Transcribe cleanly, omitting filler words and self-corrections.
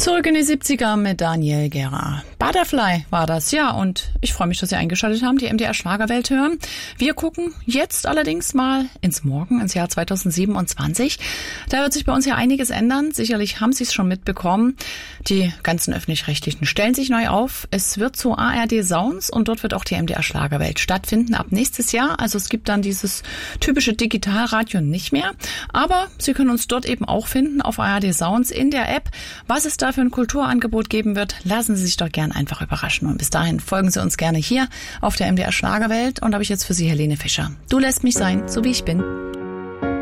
Zurück in die 70er mit Daniel Gera. Butterfly war das, ja, und ich freue mich, dass Sie eingeschaltet haben, die MDR Schlagerwelt hören. Wir gucken jetzt allerdings mal ins Morgen, ins Jahr 2027. Da wird sich bei uns ja einiges ändern. Sicherlich haben Sie es schon mitbekommen. Die ganzen Öffentlich-Rechtlichen stellen sich neu auf. Es wird zu ARD Sounds und dort wird auch die MDR Schlagerwelt stattfinden ab nächstes Jahr. Also es gibt dann dieses typische Digitalradio nicht mehr. Aber Sie können uns dort eben auch finden auf ARD Sounds in der App. Was es da für ein Kulturangebot geben wird, lassen Sie sich doch gern einfach überraschen. Und bis dahin folgen Sie uns gerne hier auf der MDR Schlagerwelt. Und da habe ich jetzt für Sie Helene Fischer. Du lässt mich sein, so wie ich bin.